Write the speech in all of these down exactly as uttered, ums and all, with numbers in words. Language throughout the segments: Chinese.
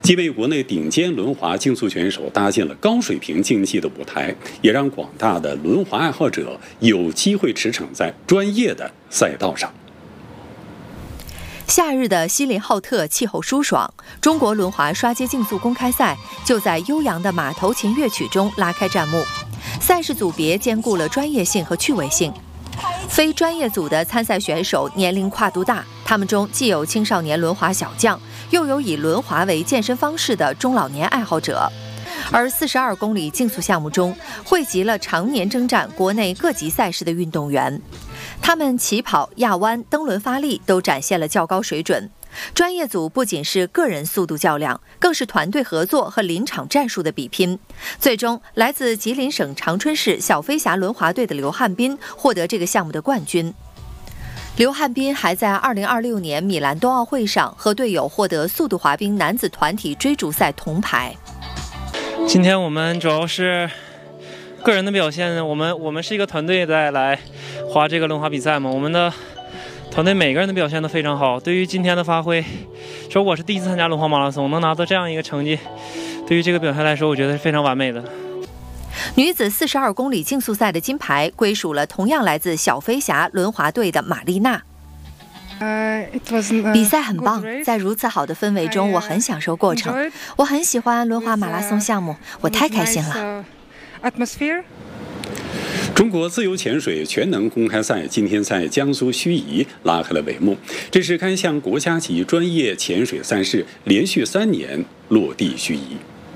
既为国内顶尖轮滑竞速选手搭建了高水平竞技的舞台，也让广大的轮滑爱好者有机会驰骋在专业的赛道上。 夏日的锡林浩特气候舒爽，中国轮滑刷街竞速公开赛就在悠扬的马头琴乐曲中拉开战幕。赛事组别兼顾了专业性和趣味性。非专业组的参赛选手年龄跨度大，他们中既有青少年轮滑小将，又有以轮滑为健身方式的中老年爱好者。而四十二公里竞速项目中，汇集了常年征战国内各级赛事的运动员，他们起跑、压弯、蹬轮发力都展现了较高水准。专业组不仅是个人速度较量，更是团队合作和临场战术的比拼。最终，来自吉林省长春市小飞侠轮滑队的刘汉斌获得这个项目的冠军。刘汉斌还在二零二六年米兰冬奥会上和队友获得速度滑冰男子团体追逐赛铜牌。 今天我们主要是个人的表现，我们我们是一个团队在来滑这个轮滑比赛嘛，我们的团队每个人的表现都非常好。对于今天的发挥，说我是第一次参加轮滑马拉松，能拿到这样一个成绩，对于这个表现来说，我觉得是非常完美的。 女子四十二公里竞速赛的金牌归属了同样来自小飞侠轮滑队的玛丽娜。比赛很棒，在如此好的氛围中，我很享受过程。我很喜欢轮滑马拉松项目，我太开心了。 中国自由潜水全能公开赛今天在江苏盱眙拉开了帷幕，这是该项国家级专业潜水赛事连续三年落地盱眙。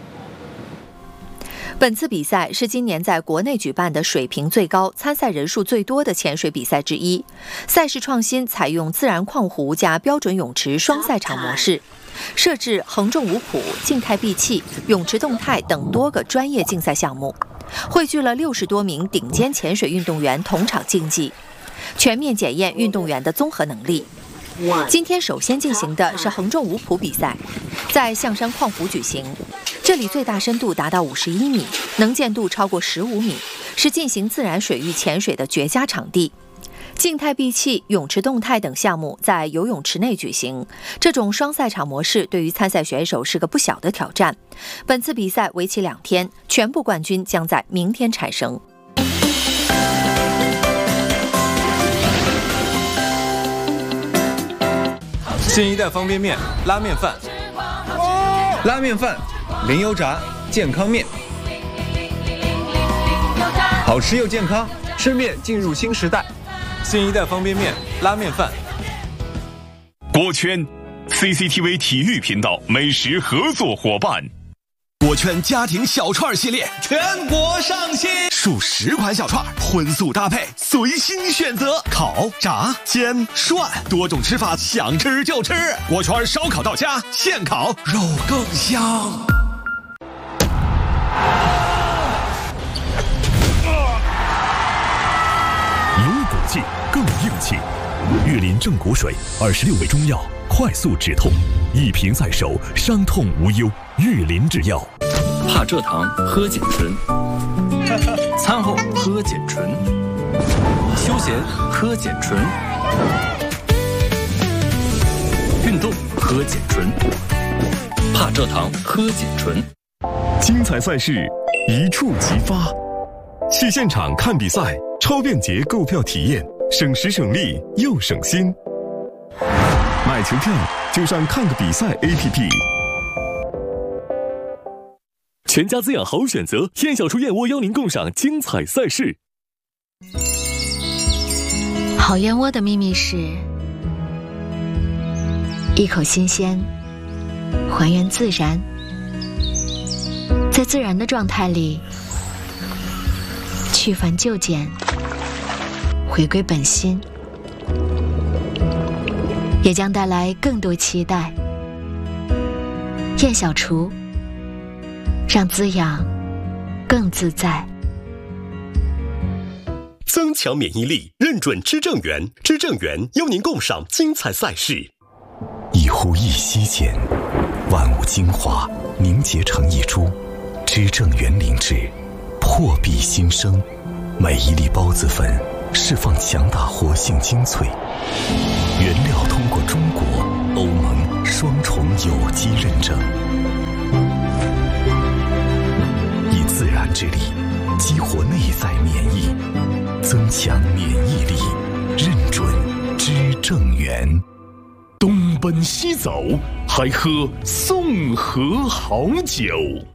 本次比赛是今年在国内举办的水平最高、参赛人数最多的潜水比赛之一。赛事创新采用自然矿湖加标准泳池双赛场模式，设置横重五谱、静态闭气、泳池动态等多个专业竞赛项目，汇聚了六十多名顶尖潜水运动员同场竞技，全面检验运动员的综合能力。今天首先进行的是横重五谱比赛，在象山矿湖举行。这里最大深度达到五十一米，能见度超过十五米，是进行自然水域潜水的绝佳场地。静态闭气、泳池动态等项目在游泳池内举行，这种双赛场模式对于参赛选手是个不小的挑战。本次比赛为期两天，全部冠军将在明天产生。 新一代方便面拉面饭，拉面饭零油炸健康面，好吃又健康，吃面进入新时代。新一代方便面拉面饭。 国圈 C C T V 体育频道美食合作伙伴， 国圈家庭小串系列全国上新，数十款小串，荤素搭配，随心选择，烤、炸、煎、涮，多种吃法，想吃就吃。国圈烧烤到家，现烤肉更香。 有骨气，更硬气。玉林正骨水，二十六味中药，快速止痛，一瓶在手，伤痛无忧。玉林制药。 怕蔗糖喝碱醇，餐后喝碱醇，休闲喝碱醇，运动喝碱醇，怕蔗糖喝碱醇。 精彩赛事一触即发，去现场看比赛，超便捷购票体验，省时省力又省心。买球票就上看个比赛 A P P。全家滋养好选择，燕小厨燕窝邀您共赏精彩赛事。 好燕窝的秘密是一口新鲜，还原自然，在自然的状态里去繁就简，回归本心，也将带来更多期待。燕小厨，让滋养更自在。 增强免疫力，认准知正源，知正源邀您共赏精彩赛事。一呼一吸间，万物精华凝结成一株，知正源灵芝，破壁新生。每一粒孢子粉释放强大活性精粹，原料通过中国、欧盟双重有机认证。 之力，激活内在免疫，增强免疫力，认准知正源。东奔西走，还喝宋河好酒。